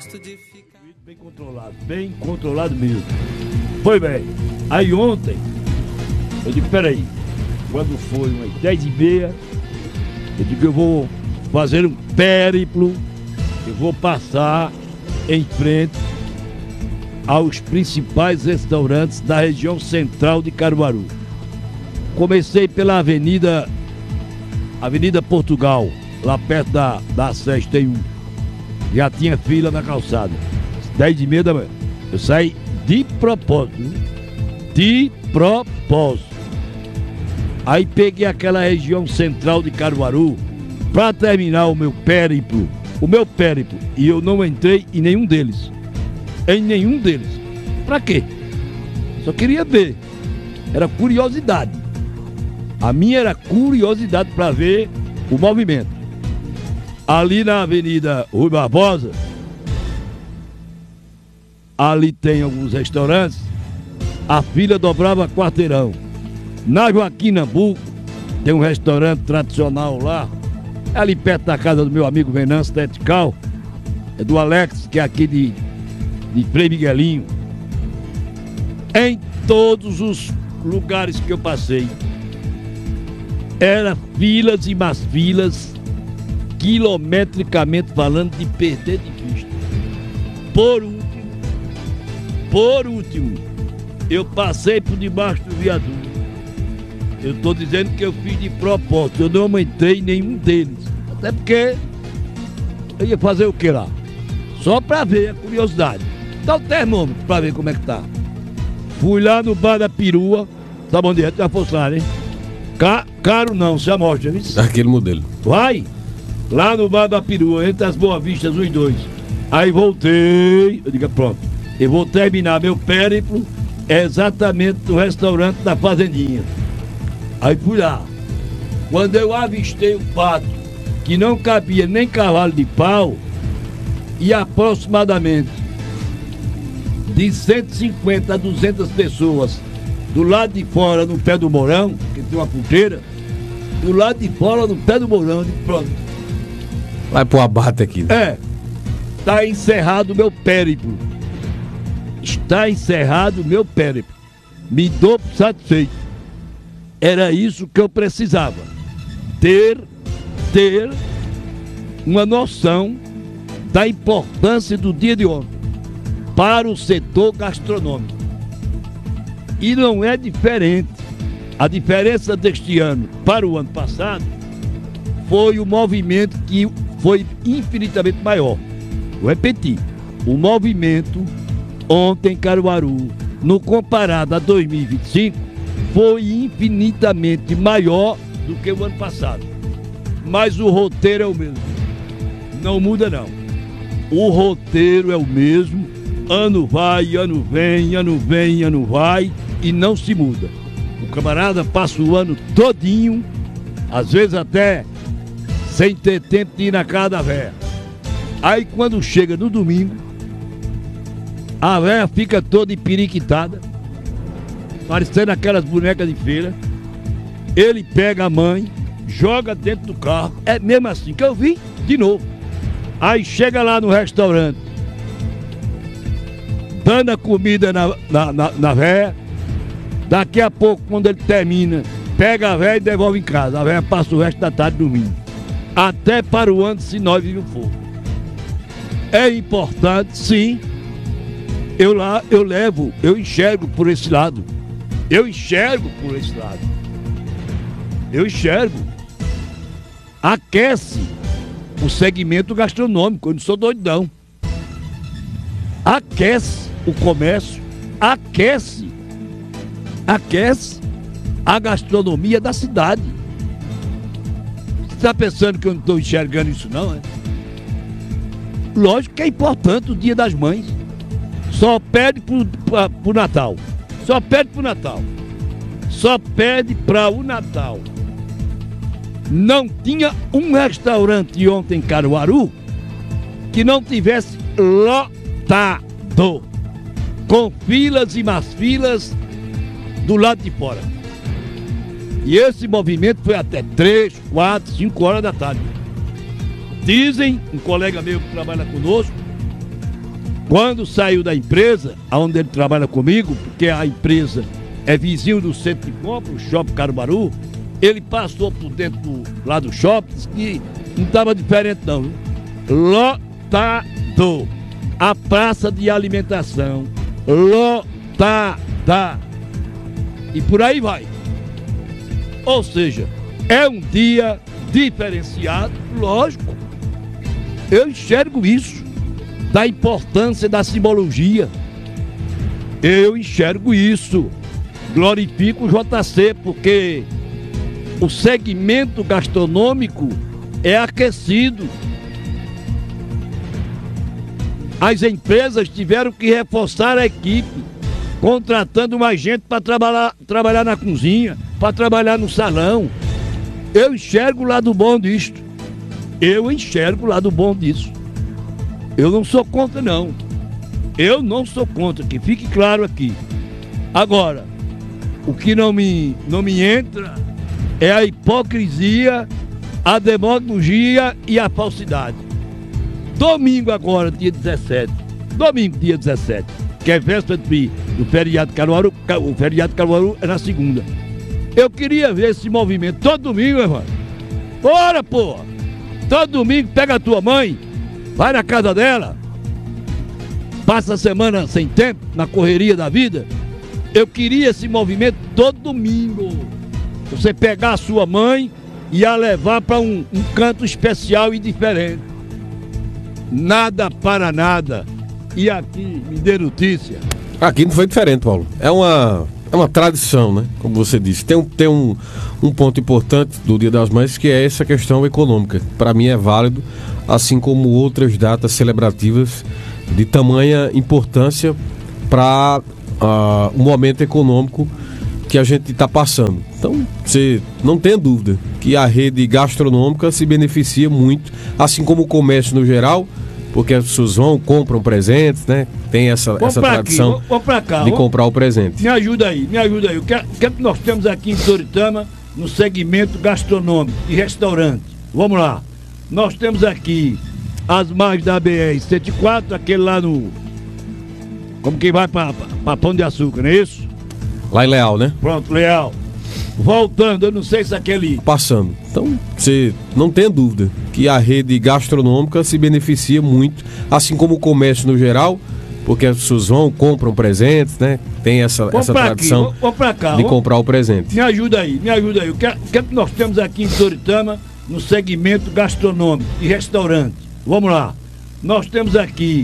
Bem controlado mesmo. Foi bem. Aí ontem, eu digo, peraí, quando foi umas 10h30, eu digo, eu vou fazer um périplo, eu vou passar em frente aos principais restaurantes da região central de Caruaru. Comecei pela Avenida Portugal, lá perto da SES tem um. Já tinha fila na calçada. 10h30 da manhã. Eu saí de propósito. De propósito. Aí peguei aquela região central de Caruaru para terminar o meu périplo. E eu não entrei em nenhum deles. Pra quê? Só queria ver. Era curiosidade. A minha era curiosidade para ver o movimento. Ali na Avenida Rui Barbosa, ali tem alguns restaurantes, a fila dobrava quarteirão. Na Joaquim Nabuco, tem um restaurante tradicional lá, ali perto da casa do meu amigo Venâncio Tetical, é do Alex, que é aqui de Frei Miguelinho. Em todos os lugares que eu passei, era filas e mais filas, quilometricamente falando, de perder de vista. Por último, eu passei por debaixo do viaduto. Eu estou dizendo que eu fiz de propósito, eu não entrei em nenhum deles. Até porque eu ia fazer o que lá? Só para ver a curiosidade. Dá o termômetro para ver como é que tá. Fui lá no bar da Perua, tá bom, direto, já fosse lá, hein? Caro não, se amostra, viu? Aquele modelo. Vai! Lá no bar da Perua, entre as Boas Vistas, os dois. Aí voltei, eu digo, pronto, eu vou terminar meu périplo exatamente no restaurante da Fazendinha. Aí fui lá. Quando eu avistei o pátio, que não cabia nem cavalo de pau, e aproximadamente de 150 a 200 pessoas do lado de fora, no pé do Mourão, que tem uma puteira, do lado de fora, no pé do Mourão, eu digo, pronto. Vai pro abate aqui, né? É, está encerrado o meu périplo. Está encerrado o meu périplo. Me dou satisfeito. Era isso que eu precisava. Ter uma noção da importância do dia de ontem para o setor gastronômico. E não é diferente. A diferença deste ano para o ano passado foi o movimento que foi infinitamente maior. Vou repetir, o movimento ontem em Caruaru, no comparado a 2025, foi infinitamente maior do que o ano passado. Mas o roteiro é o mesmo. Não muda não. O roteiro é o mesmo. Ano vai, ano vem, ano vem, ano vai, e não se muda. O camarada passa o ano todinho, às vezes até sem ter tempo de ir na casa da véia. Aí quando chega no domingo, a véia fica toda empiriquitada, parecendo aquelas bonecas de feira. Ele pega a mãe, joga dentro do carro, é mesmo assim que eu vi de novo. Aí chega lá no restaurante, dando a comida na véia. Daqui a pouco, quando ele termina, pega a véia e devolve em casa. A véia passa o resto da tarde dormindo. Até para o ano, se nós vivemos fogo. É importante, sim. Eu enxergo por esse lado. Aquece o segmento gastronômico. Eu não sou doidão. Aquece o comércio. Aquece a gastronomia da cidade. Você está pensando que eu não estou enxergando isso não, é? Lógico que é importante o Dia das Mães. Só pede pro Natal. Só pede para o Natal. Não tinha um restaurante ontem em Caruaru que não tivesse lotado, com filas e mais filas do lado de fora. E esse movimento foi até 3, 4, 5 horas da tarde. Dizem, um colega meu que trabalha conosco, Quando saiu da empresa, onde ele trabalha comigo, porque a empresa é vizinho do centro de compra, o Shopping Caruaru, ele passou por dentro lá do shopping e não estava diferente não, viu? Lotado. A praça de alimentação, lotada. E por aí vai. Ou seja, é um dia diferenciado, lógico. Eu enxergo isso, da importância da simbologia. Eu enxergo isso. Glorifico o JC, porque o segmento gastronômico é aquecido. As empresas tiveram que reforçar a equipe, contratando mais gente para trabalhar na cozinha, para trabalhar no salão. Eu enxergo o lado bom disto. Eu enxergo o lado bom disso. Eu não sou contra, não. Eu não sou contra, que fique claro aqui. Agora, o que não me entra é a hipocrisia, a demagogia e a falsidade. Domingo agora, dia 17. Domingo, dia 17. Que é véspera do feriado de Caruaru. O feriado de Caruaru é na segunda. Eu queria ver esse movimento todo domingo, meu irmão. Bora, porra! Todo domingo pega a tua mãe, vai na casa dela, passa a semana sem tempo, na correria da vida. Eu queria esse movimento todo domingo. Você pegar a sua mãe e a levar para um canto especial e diferente. Nada para nada. E aqui me dê notícia. Aqui não foi diferente, Paulo. É uma tradição, né? Como você disse. Tem um ponto importante do Dia das Mães, que é essa questão econômica. Para mim é válido, assim como outras datas celebrativas de tamanha importância para o momento econômico que a gente está passando. Então, você não tem dúvida que a rede gastronômica se beneficia muito, assim como o comércio no geral, porque as pessoas compram presentes, né? Tem essa tradição de comprar o presente. Me ajuda aí. O que é que nós temos aqui em Toritama no segmento gastronômico e restaurante? Vamos lá. Nós temos aqui as margens da BR-104, aquele lá no... Como quem vai para Pão de Açúcar, não é isso? Lá em Leal, né? Pronto, Leal. Voltando, eu não sei se aquele... Passando. Então, você não tem dúvida que a rede gastronômica se beneficia muito, assim como o comércio no geral, porque as pessoas compram presentes, né? Tem essa tradição de comprar o presente. Me ajuda aí. O que é que nós temos aqui em Toritama no segmento gastronômico e restaurante? Vamos lá. Nós temos aqui